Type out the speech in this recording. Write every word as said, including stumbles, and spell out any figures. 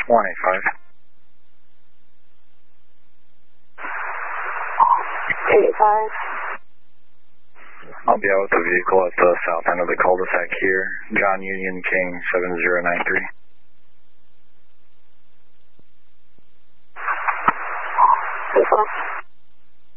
one eight five. eight five. I'll be out with the vehicle at the south end of the cul-de-sac here. John Union King seven zero nine three. This one.